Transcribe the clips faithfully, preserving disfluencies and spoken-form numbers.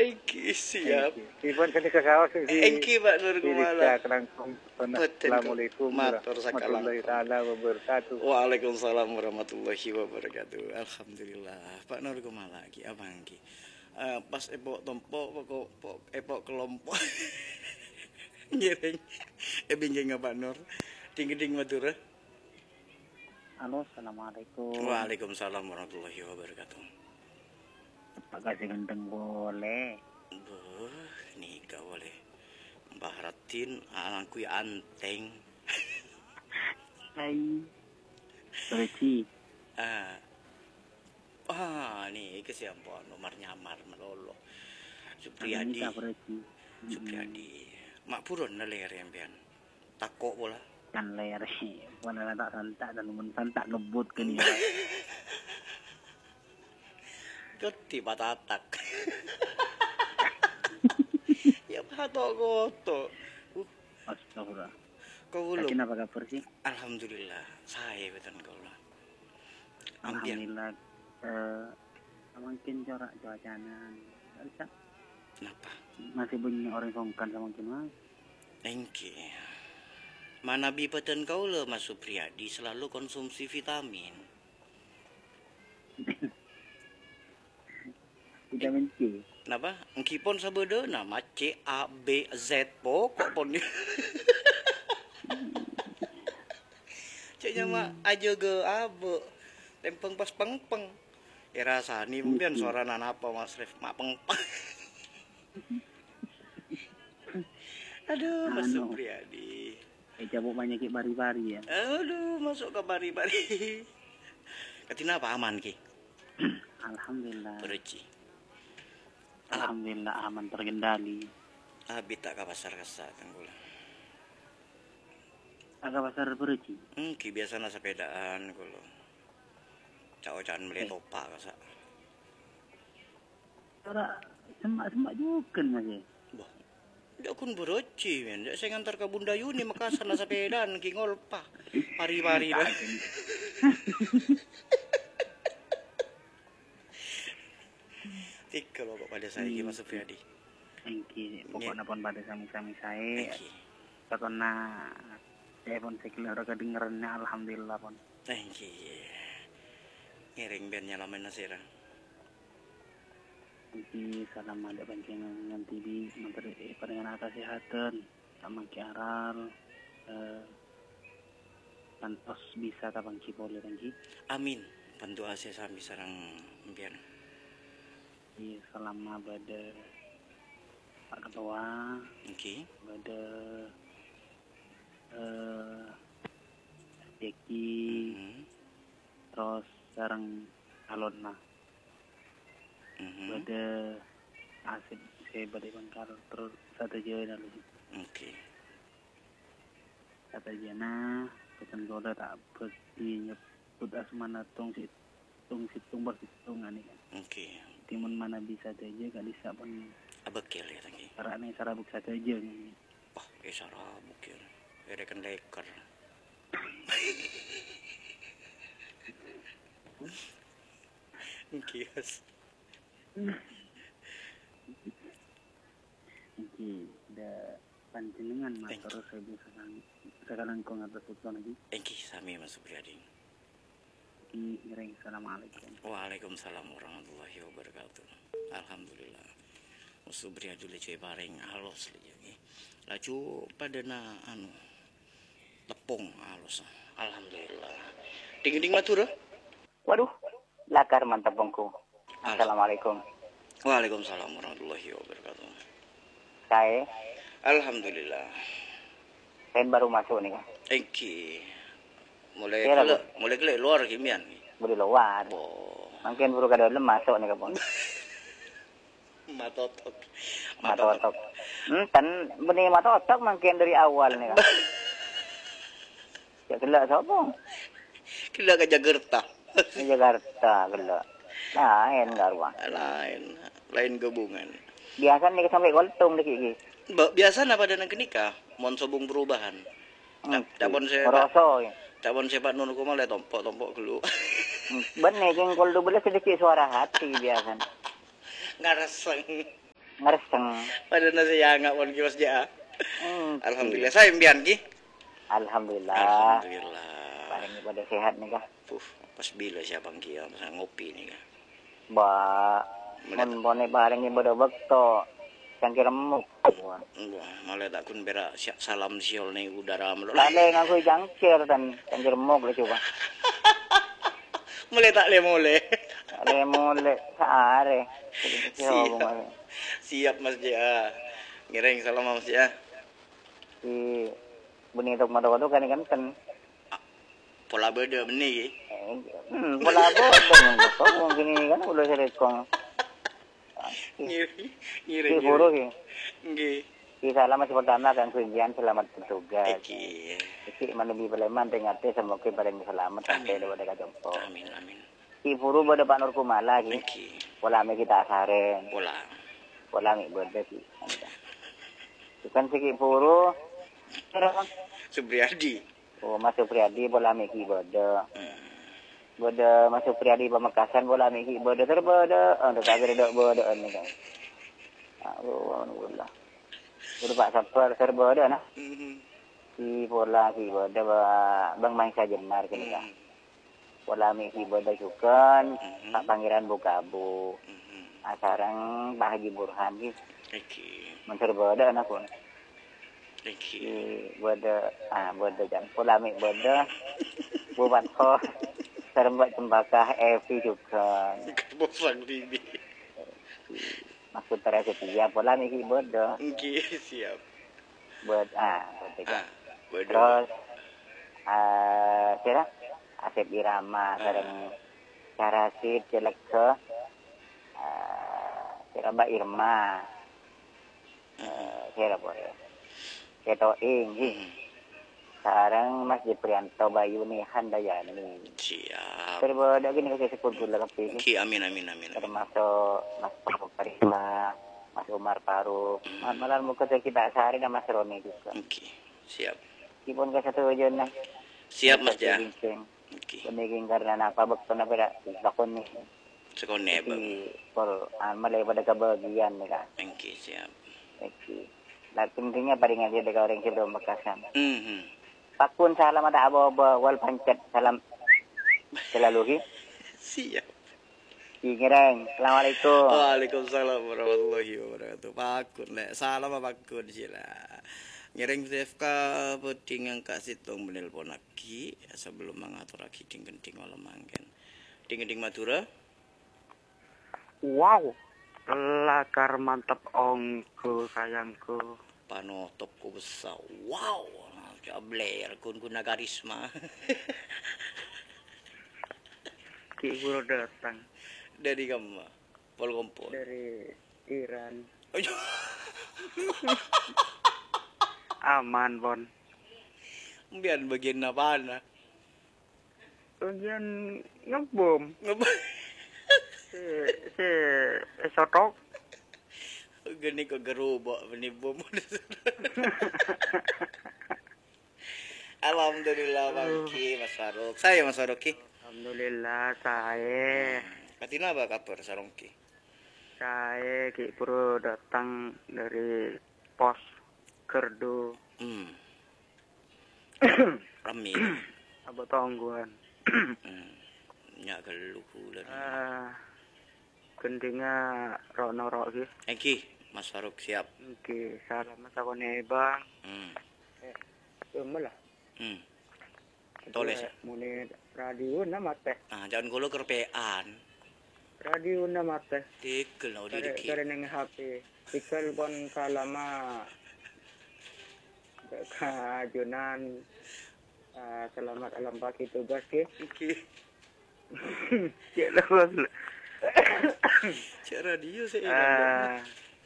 Engki siap. Ibon kan kakao si Engki Pak Nur Kumala. Assalamualaikum warahmatullahi taala wabarakatuh. Waalaikumsalam warahmatullahi wabarakatuh. Alhamdulillah. Pak Nur Kumala ki abang ki. Uh, pas epok tompo pokok pok epok kelompok ngiring e bingking Pak Nur ding-ding Madura. Halo, assalamualaikum. Waalaikumsalam warahmatullahi wabarakatuh. Pak kasih ganteng boleh. Boh, nikah boleh. Mbah Ratin anakku anteng. Hai. Berci. Ah. Ah, nih kesiampon nomor nyamar melolo. Supriyadi. Supriyadi. Mak purun na ler empian. Takok bola. Kan ler sih. Wana tak santak dan mun santak ngebut kan ya. Geti batatak. Ya batok goto. Uh, astagfirullah. Kau belum. Kenapa kabar sih? Alhamdulillah. Saya betul kau lah. Alhamdulillah. Eh, mungkin corak cuacanya. Kenapa? Masih bunyi orang songkan sama gimana? Engki. Mana bipeten kau le Mas Supriyadi selalu konsumsi vitamin. Vitamin C. Kenapa? Engki pon sabede nama C A B Z pokok pon. Ceknya mah aja ge abe. Tempeng pas pengpeng. Ya rasani mungkin suara apa Mas Ref mak pengpeng. Aduh, Mas Supriyadi. Eh, cabut banyak ki bari-bari ya. Aduh, masuk ke bari-bari. Katina apa aman ki? Alhamdulillah. Bereci. Alhamdulillah aman terkendali. Abi tak ke pasar kasa tanggulah. Agak pasar bereci. Hmm, ki biasana sepedaan kulo. Cak-cakan beli topak kasa. Ora semak-semak juga masih. Boh. Dia kun bereci men. Dia saya ngantar ke Bunda Yuni Makassar na sepedaan ki ngolpa. Pari-pari dah. Tiga loh pada saya ki Mas Supriyadi. Engki pokoknya pun pada sami-sami saya. Engki. Karena saya pun sekilar kedengerannya alhamdulillah pun. Engki. Ngiring bandnya lama nasira. Nanti salam ada pancingan nanti di menteri pendengar kesehatan sama Kiaral eh, pantos bisa tabang cipoleh nanti. Amin. Bantu asyik sami sarang impian. Di selama pada Pak Ketua. Oke. Okay. Pada eh Jeki. Mm-hmm. Terus sarang Alonna. Mm-hmm. Pada asib saya pada bangkar terus satu jana lagi. Oke. Satu jana pesan goda tak pasti nyebut asmana tong si tung si tung berhitung ani kan. Oke. Timun mana bisa saja gak bisa pun. Abekil ya lagi. Karena ini sarabuk satu aja nih. Oh, eh sarabuk ya. Ada kan leker. Kios. Oke, dah panjenengan matur saya sekarang sekarang kau ngatas putusan lagi. Engki sami Mas Supriyadi. Ki ngiring assalamualaikum. Waalaikumsalam warahmatullahi wabarakatuh. Alhamdulillah. Mas Supriyadi lece bareng halus lagi. Laju pada na anu tepung halus. Alhamdulillah. Ding-ding matur. Waduh, lakar mantap bongku. Assalamualaikum. Waalaikumsalam warahmatullahi wabarakatuh. Saya. Alhamdulillah. Saya baru masuk nih kan. Engki. Mulai ya, kele, mulai kele luar kimian. Boleh luar. Oh. Mungkin baru kada dalam masuk nih kan. Matotok. Matotok. Hmm, kan benih matotok mungkin dari awal nih kan. Ya kelak siapa? Kelak ke Jakarta. Ke Jakarta kelak. Lain garwa. Lain, lain gabungan. Biasa nih sampai koltung deh kiki. Biasa apa dan nikah, mon sobung perubahan. Tapon saya. Rosso. Tapon saya Pak Nur Kumala tompok-tompok dulu. Bener jeng kol double sedikit suara hati biasa. Ngaraseng. ngereseng. Pada nasi yang nggak pun kios ja. Hmm, Alhamdulillah saya imbian ki. Alhamdulillah. Alhamdulillah. Barangnya pada sehat nih kah? Puh, pas bila siapa kia masa ngopi nih kah. Ba, Melihat mun bone barangnya pada bekto. Cangkir remuk. wah, malah tak kun berak salam siol nih udara melulu. Tale ngaku jangkir dan cangkir remuk lah coba. Mulai tak le mole. Ale mole saare. Siap. Siap Mas Ja. Ngereng salam Mas Ja. Si benitok madok kan kan kan. Pola beda benih. Hmm, pola bodong kok mungkin ini kan udah serekong. Ngiri, ngiri. Si guru ki. Nggih. Si salam masih pertama kan kuncian selamat bertugas. Iki. Iki manubi beleman tengate semoga bareng selamat sampai dewasa kajompo. Amin amin. Si guru pada Pak Nur Kumala ki. Iki. Pola me kita asaren. Pola. Pola me berde ki. Bukan si guru. Supriyadi. Oh, Mas Supriyadi bola me ki berde. Hmm. Berde Mas Supriyadi Pamekasan bola me ki berde terberde. Oh, tak ada dok berde ni kan. Alhamdulillah. Udah Pak Sapar terberde nah. Mhm. Si bola ki berde Bang Mangsa Jenar kini kan. Bola me ki berde juga Pak Pangeran Bukabu. Asarang Pak Haji Burhan ki. Iki. Mencer berde anak pun. Iki. Si berde ah berde jam bola me berde. Buat kok serembat cempaka Evi juga. Bosan bibi. Maksud terasa setia pola me ki berde. Nggih, siap. Buat ah berde kan. Ah, bodoh. Terus eh kira Asep Irama sareng Carasid jelek ke eh kira Mbak Irma. Eh kira boleh. Keto ing sareng Mas Jiprianto Bayuni Handayani. Siap. Terbeda gini saya sebut dulu tapi Ki amin amin amin. termasuk Mas Parima, Mas Umar Faruk, malam muka kita sehari dan Mas Roni juga. Oke, siap. Ipun ke satu wajan nah. Siap Mas Ja. Oke. Peningin karena apa betul na pera lakon ni. Sekone bang. Di pol malay pada kebagian ni kan. Oke, siap. Oke. Lah pentingnya paling aja dekat orang sebelum bekasan. Mhm. Pakun salam ada aba-aba wal pancet salam selalu ki. Siap. Ingireng. Assalamualaikum. Waalaikumsalam warahmatullahi wabarakatuh. Pakun lek salam pakun sila. Ngiring F K peding angka situng menelpon lagi sebelum mengatur lagi ding-ding olah mangken. Ding-ding Madura. Wow. Lakar mantap ongku sayangku. Panotopku besar. Wow. Kabler kun guna karisma. Ki guru datang Dari kamu, Pol Kompol. dari Iran. Ayo. Aman, Bon. Biar bagian apa na? Bagian ngebom. Ngapa? Si si esotok. Gani ko garubak menibom. Alhamdulillah bangki Mas Faruk. Saya Mas Faruk ki. Alhamdulillah saya. Katina apa kabar Sarongki? Saya Ki Puro datang dari pos Kerdu. Hmm. Rami. Apa tongguan. Hmm. Nya geluku dan. Ah. Kendinga rono ro ki. Eki, Mas Faruk siap. Oke, salam mas aku nih bang. Hmm. Eh, lah. Hmm. Toles. Muni radio nama teh. Ah, jangan golo kerpean. Radio nama teh. Tikel no Dari diki. dari neng H P. Tikel pon kalama. Kajunan. Uh, selamat alam pagi tugas ki. Iki. Ya lah. Cak radio saya. Ah.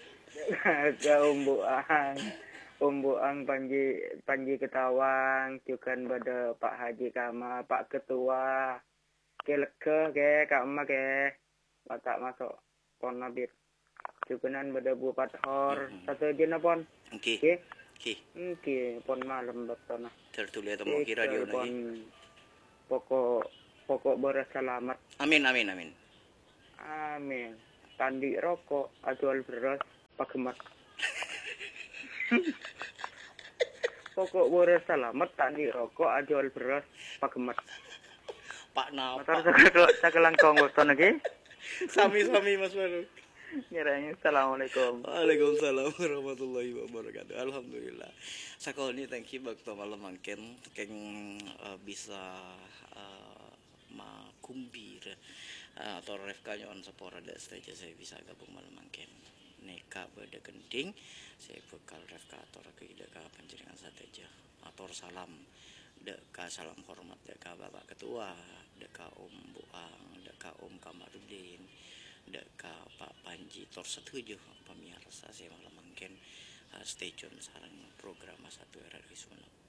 Keumbuan. Umbuang Panji Panji Ketawang juga pada Pak Haji Kama Pak Ketua ke leke ke kama ke mata masuk pon nabit juga nan pada Bu Pathor satu jena pon Oke. oke Oke. oke pon malam betul nah Tertulis atau mau kira radio pon lagi. pokok pokok beras selamat Amin amin amin. amin tandi rokok ajual beras Pak Gemat. Pokok beres selamat tak di rokok ajual beras Pak Gemat. Pak napa? Motor sakal sakal langkong boton lagi. Sami-sami Mas Faruk. Ngiranya assalamualaikum. Waalaikumsalam warahmatullahi wabarakatuh. Alhamdulillah. Sakoni thank you bakto malam mangken keng uh, bisa uh, makumbir uh, atau refka nyon sepora da stage saya bisa gabung malam mangken. Neka beda genting saya bekal refka atau ke panjenengan sateja atau salam deka salam hormat deka Bapak Ketua, deka Om Buang, deka Om Kamarudin, deka Pak Panji tor setuju pemirsa saya malam mungkin uh, stay tune sarang program satu R R I Sumenep.